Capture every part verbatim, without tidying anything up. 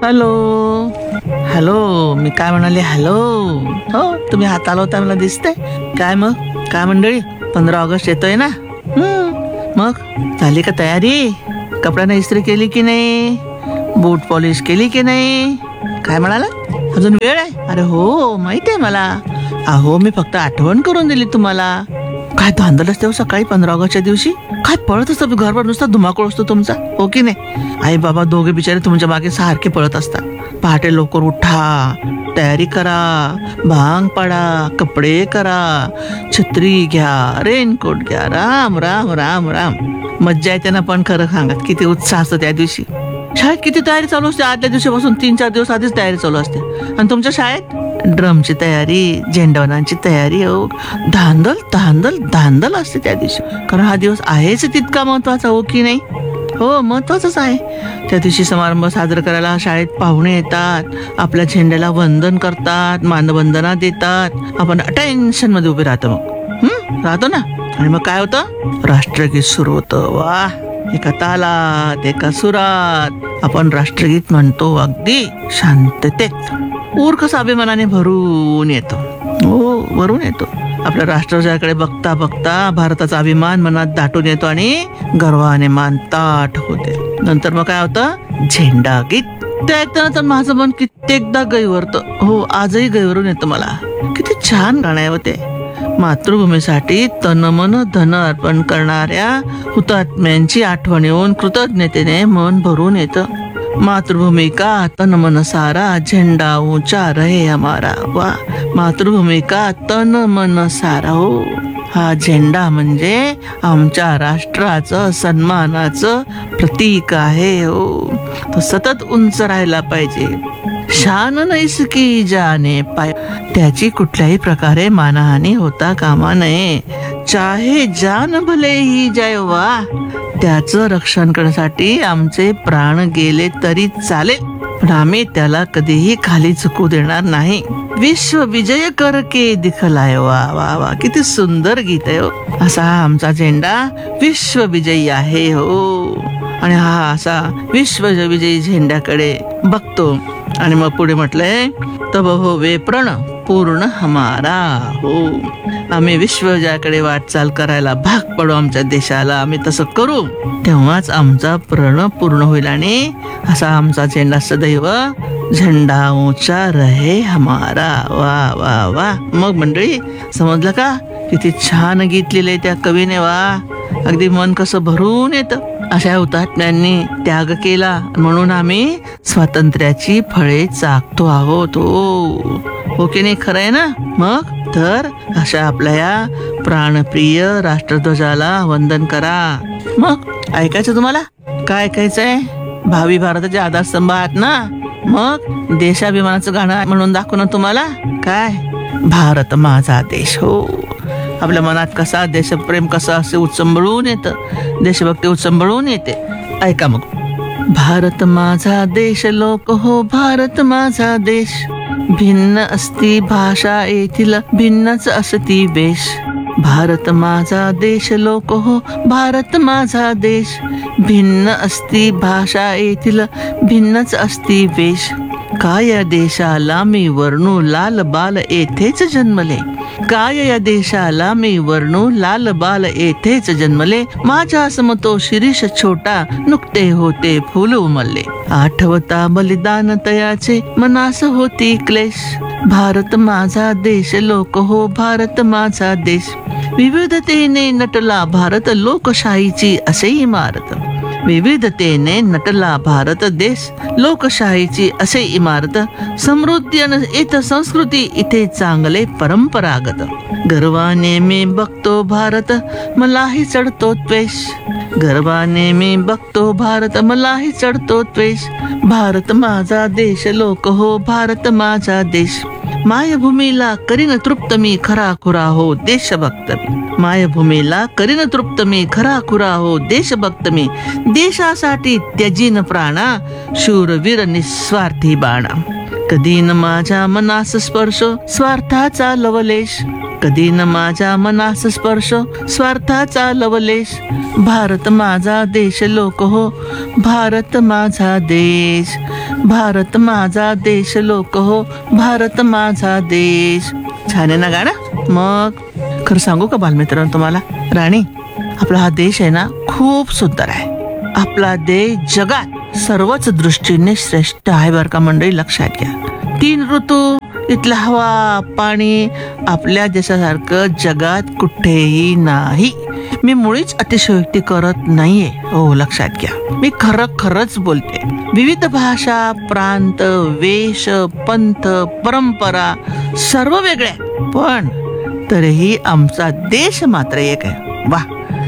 Hello hello मी काय म्हणाले hello. हो तुम्ही हात हलवता मला दिसते. काय मग काय मंडळी, पंधरा ऑगस्ट येतोय ना. हम्म मग झाली का तयारी? कपड्यांना इस्त्री केली की नाही? बूट पॉलिश केली की नाही? काय म्हणाला, अजून वेळ आहे? अरे हो माहिती आहे मला. अहो मी फक्त आठवण करून दिली तुम्हाला. काय धांदल असते सकाळी पंधरा ऑगस्टच्या दिवशी. काय पळत असतं घरभर, नुसता धुमाकूळ असतो तुमचा, हो की नाही? आई बाबा दोघे बिचारे तुमच्या मागे सारखे पळत असतात. पहाटे लवकर उठा, तयारी करा, भांग पाडा, कपडे करा, छत्री घ्या, रेनकोट घ्या, राम राम राम राम. मज्जा येते ना. पण खरं सांगा किती उत्साह असतो त्या दिवशी. शाळेत किती तयारी चालू असते. आदल्या दिवशीपासून तीन चार दिवस आधीच तयारी चालू असते. आणि तुमच्या शाळेत ड्रमची तयारी, झेंडावनांची तयारी, हो धांदल धांदल धांदल असते त्या दिवशी. कारण हा दिवस आहेच तितका महत्वाचा, हो की नाही? हो महत्वाचंच आहे. त्या दिवशी समारंभ साजरा करायला शाळेत पाहुणे येतात, आपल्या झेंड्याला वंदन करतात, मानवंदना देतात. आपण टेन्शन मध्ये उभे राहतो. मग हम्म राहतो ना. आणि मग काय होतं, राष्ट्रगीत सुरू होतं. वा, एका तालात एका सुरात आपण राष्ट्रगीत म्हणतो, अगदी शांततेत. ऊर कसा अभिमानाने भरून येतो. हो भरून येतो. आपल्या राष्ट्रध्वजाकडे बघता बघता भारताचा अभिमान मनात दाटून येतो आणि गर्वाने मान ताठ होते. नंतर मग काय होतं, झेंडा गीत. ते ऐकताना तर माझं मन कित्येकदा गैवरतं. हो आजही गैवरून येतं मला. किती छान गाणं आहे होते. मातृभूमीसाठी तन मन धन अर्पण करणाऱ्या हुतात्म्यांची आठवण येऊन कृतज्ञतेने मन भरून येतं. मातृभूमी का तन मन सारा, झेंडा ऊंचा रहे हमारा. वा, मातृभूमी का तन मन सारा. हो हा झेंडा म्हणजे आमच्या राष्ट्राचं सन्मानाचं प्रतीक आहे. हो तो सतत उंच राहायला पाहिजे. शान नैसकी जाने पाय, त्याची कुठल्याही प्रकारे मानहानी होता कामा नये. चाहे जान भले ही जाय. वा, त्याचं रक्षण करण्यासाठी आमचे प्राण गेले तरी चालेल, पण आम्ही त्याला कधीही खाली झुकू देणार नाही. विश्व विजय करके दिखलाय. वा वा वा, किती सुंदर गीत आहे. हो असा हा आमचा झेंडा विश्व विजयी आहे. हो आणि हा असा विश्व विजयी झेंड्याकडे बघतो. आणि मग पुढे म्हटलंय, तब हो वे प्रण पूर्ण हमारा. हो आम्ही विश्वविजयाकडे वाटचाल करायला भाग पडू आमच्या देशाला. आम्ही तसं करू तेव्हाच आमचा प्रण पूर्ण होईल. आणि असा आमचा झेंडा सदैव झेंडा ऊंचा रहे हमारा. वा वा वा. मग मंडळी समजलं का, किती छान गीत लिहिलंय त्या कवीने. वा, अगदी मन कसं भरून येतं. अशा हुतात्म्यांनी त्याग केला म्हणून आम्ही स्वातंत्र्याची फळे चाखतो आहोत. हो हो की नाही, खरं आहे ना. मग तर अशा आपल्या या प्राणप्रिय राष्ट्रध्वजाला वंदन करा. मग ऐकायचं तुम्हाला, काय ऐकायचंय? भावी भारताचे आधारस्तंभ आहात ना. मग देशाभिमानाचं गाणं म्हणून दाखवू ना तुम्हाला. काय, भारत माझा देश. हो आपल्या मनात कसा देशप्रेम कसं असे उचंबळून येतं, देशभक्ती उचंबळून येते. ऐका मग. भारत माझा देश लोक हो, भारत माझा देश. भिन्न असती भाषा येथील, भिन्नच असती वेश. भारत माझा देश लोक हो, भारत माझा देश. भिन्न असती भाषा येथील, भिन्नच असती वेश. काय या देशाला मी वर्णू, लाल बाल येथेच जन्मले. काय या देशाला मी वर्णू, लाल बाल येथेच जन्मले. माझ्या समतो शिरीष छोटा, नुकते होते फुल उमलले. आठवता बलिदान तयाचे, मनास होती क्लेश. भारत माझा देश लोक हो, भारत माझा देश. विविधतेने नटला भारत, लोकशाहीची असे इमारत. विविधतेने नटला भारत देश, लोकशाहीची असे इमारत. समृद्धी इथं संस्कृती, इथे चांगले परंपरागत. गर्वाने मी बघतो भारत, मलाही चढतो द्वेष. गर्वाने मी बघतो भारत, मलाही चढतो द्वेष. भारत माझा देश लोक हो, भारत माझा देश. मायभूमीला करीन तृप्त मी, खरा खुरा हो देशभक्त मी. मायभूमीला करीन तृप्त मी, खरा खुरा हो देशभक्त मी. देशासाठी त्यजीन प्राणा, शूरवीर निस्वार्थी बाणा. कधी न माझ्या मनास स्पर्श, स्वार्थाचा लवलेश. कधी न माझ्या मनास स्पर्श स्वार्थाचा लवलेश. भारत माझा देश लोक हो, भारत माझा देश. भारत माझा देश लोक हो, भारत माझा देश. छान आहे ना गाणं. मग खरं सांगू का बालमित्रांनो तुम्हाला, राणी, आपला हा देश आहे ना खूप सुंदर आहे. आपला देश जगात सर्वच दृष्टीने श्रेष्ठ आहे बरं का मंडळी, लक्षात घ्या. तीन ऋतू, इथला हवा पाणी आपल्या देशासारखं जगात कुठेही नाही. मी मुळीच अतिशयोक्ती करत नाहीये, हो लक्षात घ्या. मी खरं खरंच बोलते. विविध भाषा, प्रांत, वेश, पंथ, परंपरा सर्व वेगळे, पण तरीही आमचा देश मात्र एक आहे. वा,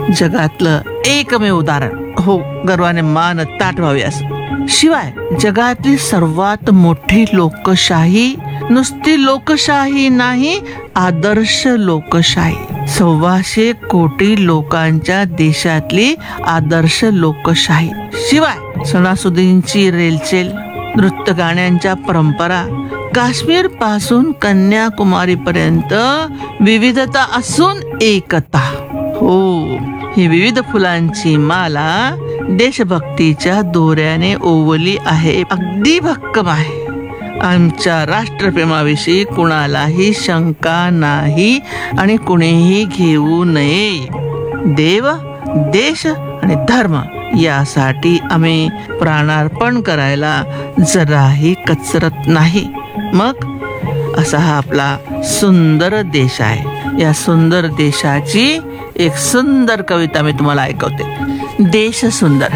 जगातलं एकमेव उदाहरण. हो, गर्वाने मान ताठ व्हावी असं. शिवाय जगातली सर्वात मोठी लोकशाही नुसती लोकशाही नाही, आदर्श लोकशाही. सव्वाशे कोटी लोकांच्या देशातली आदर्श लोकशाही. शिवाय सणासुदींची रेलचेल, नृत्य गाण्यांच्या परंपरा, काश्मीर पासून कन्याकुमारी पर्यंत विविधता असून एकता. हो, ही विविध फुलांची माला देशभक्तीच्या दोऱ्याने ओवली आहे. अगदी भक्कम आहे. आमच्या राष्ट्रप्रेमाविषयी कुणालाही शंका नाही आणि कुणीही घेऊ नये. देव, देश आणि धर्म यासाठी आम्ही प्राणार्पण करायला जराही कचरत नाही. मग असा हा आपला सुंदर देश आहे. या सुंदर देशाची एक सुंदर कविता मी तुम्हाला ऐकवते. देश सुंदर,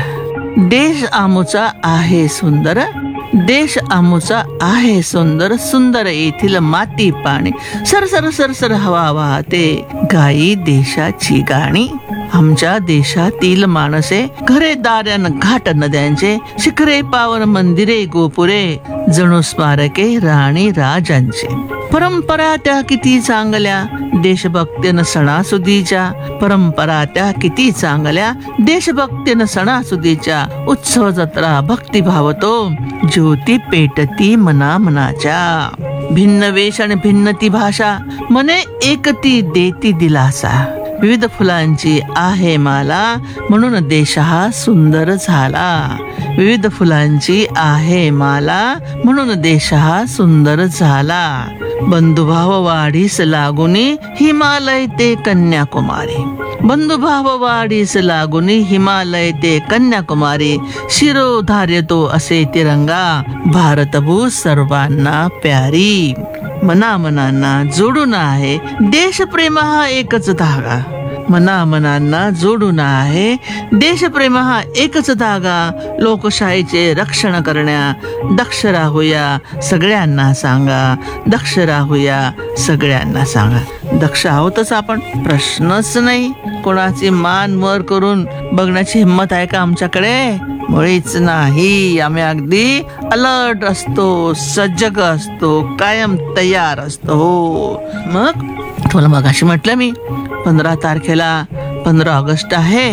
देश आमुचा आहे सुंदर, देश आमुचा आहे सुंदर. सुंदर येथील माती पाणी, सर सर सर सर हवा वाहते गाई देशाची गाणी. आमच्या देशातील माणसे घरे दार्यान घाट नद्यांचे, शिखरे पावन मंदिरे गोपुरे, जणू स्मारके राणी राजांचे. परंपरा त्या किती चांगल्या देशभक्तीनं सणासुदीच्या, परंपरा त्या किती चांगल्या देशभक्तीनं सणासुदीच्या. उत्सव जत्रा भक्तिभाव तो, ज्योती पेटती मना मनाच्या. भिन्न वेश आणि भिन्न ती भाषा, मने एकती देती दिलासा. विविध फुलांची आहे माला, म्हणून देश हा सुंदर झाला. विविध फुलांची आहे माला, म्हणून देश हा सुंदर झाला. बंधुभाव वाढीस लागुनी हिमालय ते कन्याकुमारी. बंधुभाव वाढीस लागुनी हिमालय ते कन्याकुमारी. शिरोधार्य तो असे तिरंगा, भारतभू सर्वांना प्यारी. मना मनांना जोडून आहे देशप्रेम हा एकच धागा. मना मनांना जोडून आहे देशप्रेम हा एकच धागा. लोकशाहीचे रक्षण करण्या दक्ष राहूया सगळ्यांना सांगा. दक्ष राहूया सगळ्यांना सांगा. दक्ष आहोतच आपण, प्रश्नच नाही. कोणाची मान वर करून बघण्याची हिंमत आहे का आमच्याकडे? मुळीच नाही. आम्ही अगदी अलर्ट असतो, सजग असतो, कायम तयार असतो. हो, मग तुला मगाशी म्हटलं मी पंधरा तारखेला पंधरा ऑगस्ट आहे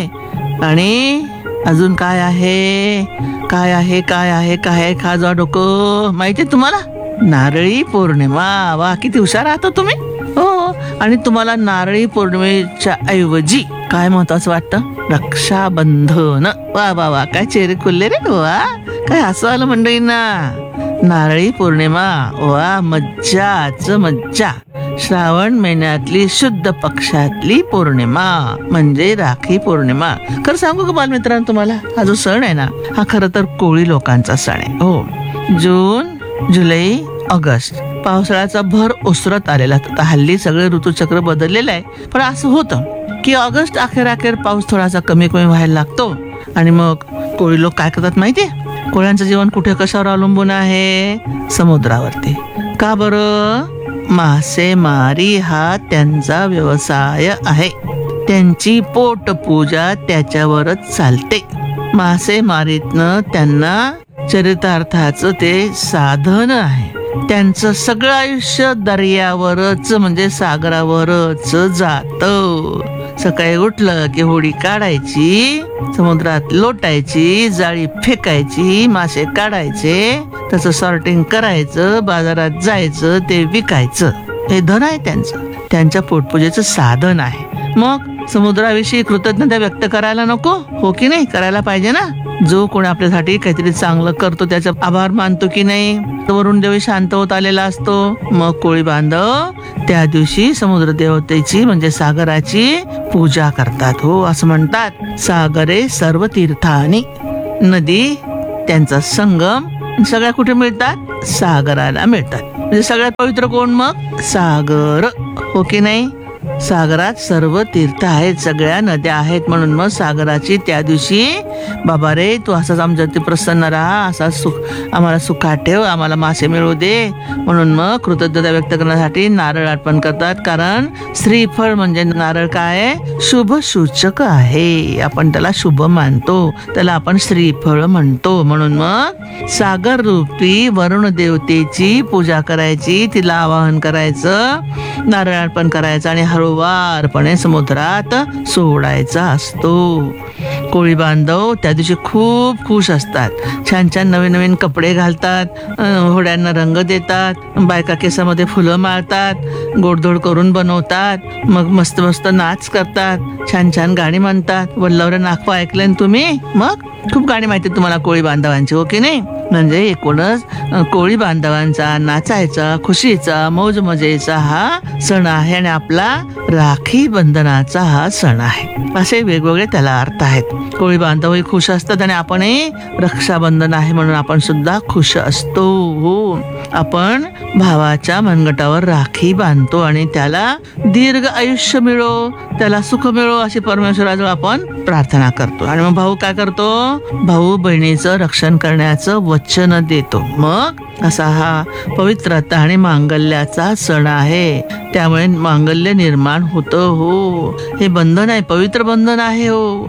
आणि अजून काय आहे काय आहे काय आहे काय आहे खाजा डोकं माहिती तुम्हाला? नारळी पौर्णिमा. वा, किती हुशार आहात तुम्ही. हो, आणि तुम्हाला नारळी पौर्णिमेच्या ऐवजी काय महत्वाचं वाटतं? रक्षाबंधन. वा वा वा, काय चेहरे खुलले रे. वा, काय हसू आलं मंडळींना. नारळी पौर्णिमा, वा मज्जाच मज्जा. श्रावण महिन्यातली शुद्ध पक्षातली पौर्णिमा म्हणजे राखी पौर्णिमा. खरं सांगू का बालमित्रांनो तुम्हाला, हा जो सण आहे ना, हा खरं तर कोळी लोकांचा सण आहे. हो, जून, जुलै, ऑगस्ट पावसाळ्याचा भर ओसरत आलेला. आता हल्ली सगळे ऋतुचक्र बदललेलं आहे, पण असं होतं की ऑगस्ट अखेर अखेर पाऊस थोडासा कमी कमी व्हायला लागतो. आणि मग कोळी लोक काय करतात माहितीये? कोळ्यांचं जीवन कुठे कशावर अवलंबून आहे? समुद्रावरती. का बरं? मासेमारी हा त्यांचा व्यवसाय आहे. त्यांची पोटपूजा त्याच्यावरच चालते. मासेमारीतनं त्यांना चरितार्थाचं ते साधन आहे. त्यांचं सगळं आयुष्य दर्यावरच म्हणजे सागरावरच जातं. सकाळी उठलं की होडी काढायची, समुद्रात लोटायची, जाळी फेकायची, मासे काढायचे, त्याचं सॉर्टिंग करायचं, बाजारात जायचं, ते विकायचं. हे धन आहे त्यांचं. त्यांच्या पोटपूजेचं साधन आहे. मग समुद्राविषयी कृतज्ञता व्यक्त करायला नको, हो की नाही? करायला पाहिजे ना. जो कोणी आपल्यासाठी काहीतरी चांगलं करतो त्याचा आभार मानतो की नाही? वरुण देव शांत होत आलेला असतो. मग कोळी बांधव त्या दिवशी समुद्र देवतेची म्हणजे सागराची पूजा करतात. हो, असं म्हणतात, सागरे सर्व तीर्थानी. नदी त्यांचा संगम सगळ्या कुठे मिळतात? सागराला मिळतात. म्हणजे सगळ्यात पवित्र कोण? मग सागर, हो की नाही? सागरात सर्व तीर्थ आहेत, सगळ्या नद्या आहेत. म्हणून मग सागराची त्या दिवशी, बाबा रे तू असाच आमच्यावरती प्रसन्न राहा, असा सुख आम्हाला सुखात ठेव, आम्हाला मासे मिळू दे. म्हणून मग कृतज्ञता व्यक्त करण्यासाठी नारळ अर्पण करतात. कारण श्रीफळ म्हणजे नारळ काय? शुभ सूचक आहे. आपण त्याला शुभ मानतो, त्याला आपण श्रीफळ म्हणतो. म्हणून मग सागर रूपी वरुण देवतेची पूजा करायची, तिला आवाहन करायचं, नारळ अर्पण करायचं आणि हळूवारपणे समुद्रात सोडायचा असतो. कोळी बांधव त्या दिवशी खूप खुश असतात. छान छान नवीन नवीन कपडे घालतात, होड्यांना रंग देतात, बायका केसामध्ये फुलं माळतात, गोडधोड करून बनवतात, मग मस्त मस्त नाच करतात, छान छान गाणी म्हणतात. वल्लवरे नागपा ऐकले तुम्ही? मग खूप गाणी माहिती तुम्हाला कोळी बांधवांची, हो की नाही? म्हणजे एकूणच कोळी बांधवांचा नाचायचा, खुशीचा, मौज मजेचा हा सण आहे आणि आपला राखी बंधनाचा हा सण आहे. असे वेगवेगळे त्याला अर्थ आहेत. कोळी बांधवही खुश असतात आणि आपणही रक्षाबंधन आहे म्हणून आपण सुद्धा खुश असतो. हो, आपण भावाच्या मनगटावर राखी बांधतो आणि त्याला दीर्घ आयुष्य मिळो, त्याला सुख मिळो अशी परमेश्वराजवळ आपण प्रार्थना करतो. आणि मग भाऊ काय करतो? भाऊ बहिणीचं रक्षण करण्याचं वचन देतो. मग असा हा पवित्रता आणि मांगल्याचा सण आहे. त्यामुळे मांगल्य निर्माण होतं. हो, हे बंधन आहे, पवित्र बंधन आहे. हो,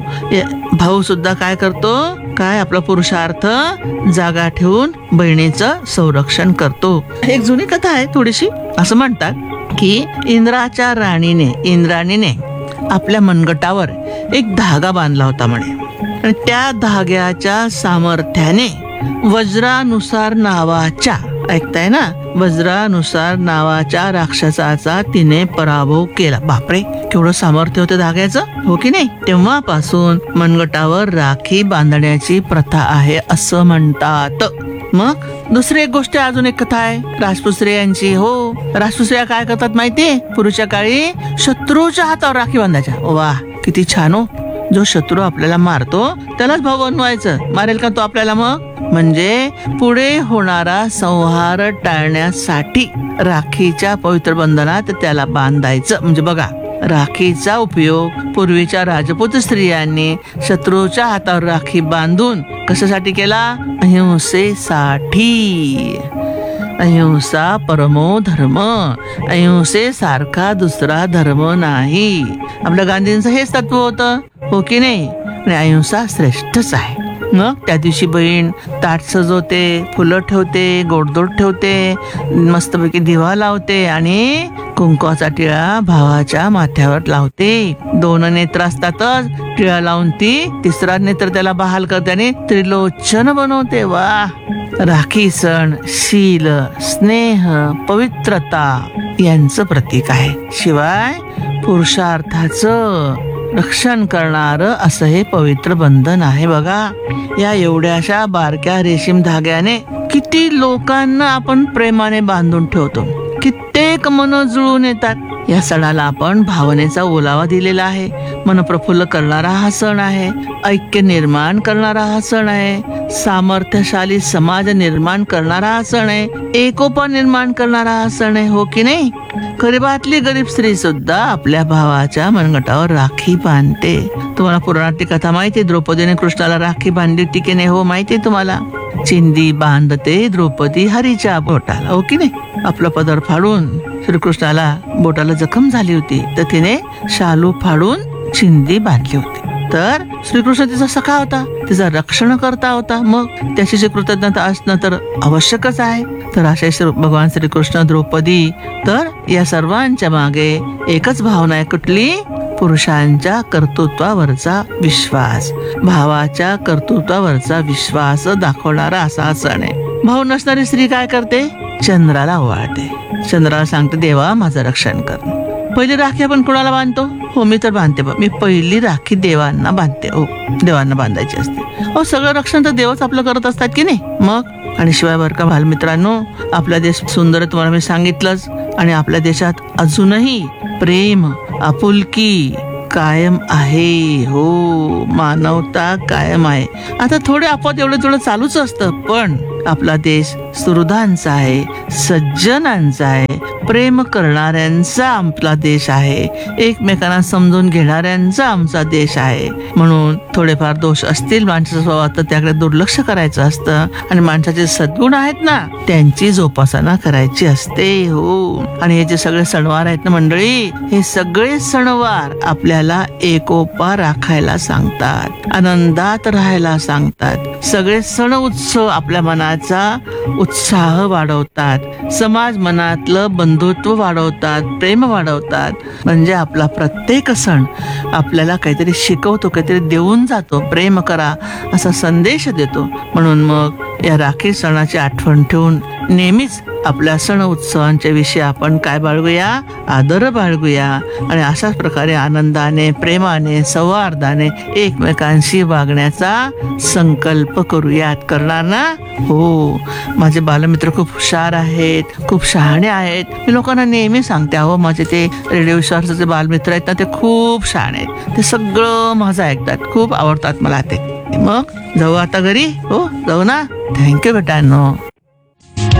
भाऊ सुद्धा काय करतो? काय आपला पुरुषार्थ जागा ठेवून बहिणीचं संरक्षण करतो. एक जुनी कथा आहे थोडीशी. असं म्हणतात की इंद्राच्या राणीने इंद्राणीने आपल्या मनगटावर एक धागा बांधला होता म्हणे. आणि त्या धाग्याच्या सामर्थ्याने वज्रानुसार नावाच्या, ऐकताय ना, वज्रानुसार नावाच्या राक्षसाचा तिने पराभव केला. बापरे, केवढं सामर्थ्य होतं धाग्याचं, हो की नाही? तेव्हापासून मनगटावर राखी बांधण्याची प्रथा आहे असं म्हणतात. मग दुसरी एक गोष्ट, अजून एक कथा आहे राजपूत स्त्रियांची. हो, राजपूत स्त्रिया काय करतात माहितीये? पूर्वीच्या काळी शत्रूच्या हातावर राखी बांधायच्या. वा, किती छान. हो, जो शत्रू आपल्याला मारतो त्यालाच भाऊ बनवायचं. मारेल का तो आपल्याला? मग म्हणजे पुढे होणारा संहार टाळण्यासाठी राखीच्या पवित्र बंधनात त्याला बांधायचं. म्हणजे बघा, राखीचा उपयोग पूर्वीच्या राजपूत स्त्रियांनी शत्रूच्या हातावर राखी बांधून कशासाठी केला? अहिंसेसाठी. अहिंसा परमो धर्म, अहिंसेसारखा दुसरा धर्म नाही. आपल्या गांधींचं हेच तत्व होतं, हो की नाही? आणि अहिंसा श्रेष्ठच आहे. मग त्या दिवशी बहीण ताट सजवते, फुलं ठेवते, गोडधोड ठेवते, मस्तपैकी दिवा लावते आणि कुंकवाचा टिळा भावाच्या माथ्यावर लावते. दोन नेत्र असतातच, टिळा लावून ती तिसरा नेत्र त्याला बहाल करते आणि त्रिलोचन बनवते. वा, राखी सण शील, स्नेह, पवित्रता यांचं प्रतीक आहे. शिवाय पुरुषार्थाचं रक्षण करणार असं हे पवित्र बंधन आहे. बघा, या एवढ्याशा बारक्या रेशीम धाग्याने किती लोकांना आपण प्रेमाने बांधून ठेवतो. कित्येक मन जुळून येतात. या सणाला आपण भावनेचा ओलावा दिलेला आहे. मन प्रफुल्ल करणारा हा सण आहे. ऐक्य निर्माण करणारा हा सण आहे. सामर्थ्यशाली समाज निर्माण करणारा हा सण आहे. एकोपा निर्माण करणारा हा सण आहे, हो की नाही? गरीबातली गरीब स्त्री सुद्धा आपल्या भावाच्या मनगटावर राखी बांधते. तुम्हाला पुराणातली कथा माहिती? द्रौपदीने कृष्णाला राखी बांधली होती की नाही? हो, माहिती तुम्हाला. चिंदी बांधते द्रौपदी हरीच्या बोटाला, हो की नाही? आपला पदर फाडून श्रीकृष्णाला बोटाला जखम झाली होती तर तिने शालू फाडून चिंदी बांधली होती. तर श्रीकृष्ण तिचा सखा होता, तिचा रक्षण करता होता. मग त्याची कृतज्ञता असणं तर आवश्यकच आहे. तर असे भगवान श्रीकृष्ण, द्रौपदी, तर या सर्वांच्या मागे एकच भावना आहे. कुठली? पुरुषांच्या कर्तृत्वावरचा विश्वास, भावाच्या कर्तृत्वावरचा विश्वास दाखवणारा असा सण आहे. भाऊ नसणारी स्त्री काय करते? चंद्राला ओवाळते. चंद्राला सांगते, देवा माझं रक्षण कर. पहिली राखी आपण कोणाला बांधतो? हो मी तर बांधते बा. मी पहिली राखी देवांना बांधते. हो देवांना बांधायची असते. हो सगळं रक्षण तर देवच आपलं करत असतात की नाही. मग आणि शिवाय बरं का बालमित्रांनो, आपला देश सुंदर आहे तुम्हाला मी सांगितलंच. आणि आपल्या देशात अजूनही प्रेम आपुलकी कायम आहे. हो मानवता कायम आहे. आता थोडे अपवाद एवढं थोडं चालूच असतं, पण आपला देश सुहृदांचा आहे, सज्जनांचा आहे, प्रेम करणाऱ्यांचा आपला देश आहे, एकमेकांना समजून घेणाऱ्यांचा आमचा देश आहे. म्हणून थोडेफार दोष असतील माणसाच्या स्वभावात तर त्याकडे दुर्लक्ष करायचं असतं आणि माणसाचे सद्गुण आहेत ना त्यांची जोपासना करायची असते. हो आणि हे जे सगळे सणवार आहेत ना मंडळी, हे सगळे सणवार आपल्याला एकोपा राखायला सांगतात, आनंदात राहायला सांगतात. सगळे सण उत्सव आपल्या मनाचा उत्साह वाढवतात, समाज मनातलं बंधुत्व वाढवतात, प्रेम वाढवतात. म्हणजे आपला प्रत्येक सण आपल्याला काहीतरी शिकवतो, काहीतरी देऊन जातो. प्रेम करा असा संदेश देतो. म्हणून मग या राखी सणाची आठवण ठेवून नेहमीच आपल्या सण उत्सवांच्या विषयी आपण काय बाळगूया? आदर बाळगूया आणि अशाच प्रकारे आनंदाने प्रेमाने सौहार्दाने एकमेकांशी वागण्याचा संकल्प करूयात. करणार ना? हो माझे बालमित्र खूप हुशार आहेत, खूप शहाणे आहेत. मी लोकांना नेहमी सांगते, अहो माझे ते रेडिओ विश्वासाचे जे बालमित्र आहेत ना ते खूप शहाणे आहेत. ते सगळं माझं ऐकतात, खूप आवडतात मला ते. मग जाऊ आता घरी? हो जाऊ ना. थँक्यू बेटांनो.